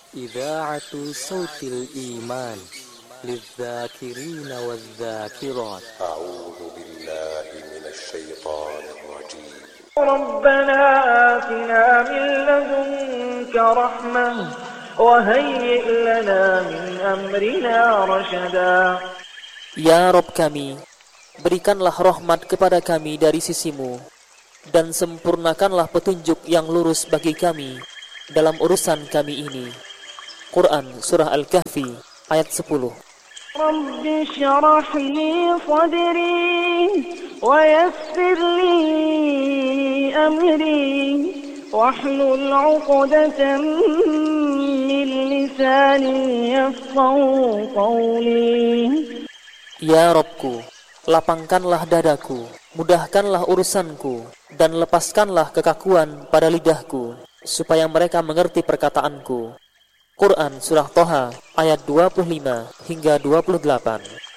إذاعة صوت الإيمان للذاكرين والذاكرات. أعوذ بالله من الشيطان الرجيم. ربنا آتنا من لدنك رحمة وهيئ لنا من أمرنا رشدا. Ya Rabb kami, berikanlah rahmat kepada kami dari sisimu, dan sempurnakanlah petunjuk yang lurus bagi kami dalam urusan kami ini. Quran Surah Al-Kahfi ayat 10. رب اشرح لي صدري ويسر لي أمري واحلل عقدة من لساني يفقهوا قولي. Ya Rabbku, lapangkanlah dadaku, mudahkanlah urusanku, dan lepaskanlah kekakuan pada lidahku, supaya mereka mengerti perkataanku. Quran Surah Toha ayat 25 hingga 28.